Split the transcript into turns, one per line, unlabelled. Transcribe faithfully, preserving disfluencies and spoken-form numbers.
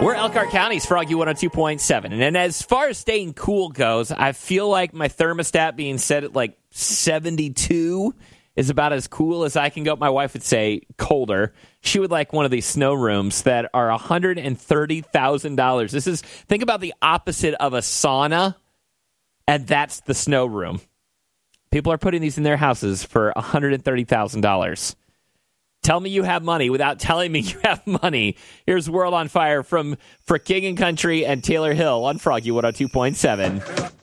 We're Elkhart County's Froggy one oh two point seven. And as far as staying cool goes, I feel like my thermostat being set at like seventy-two is about as cool as I can go. My wife would say colder. She would like one of these snow rooms that are one hundred thirty thousand dollars. This is, think about the opposite of a sauna, and that's the snow room. People are putting these in their houses for one hundred thirty thousand dollars. Tell me you have money without telling me you have money. Here's World on Fire from for King and Country and Taylor Hill on Froggy one oh two point seven.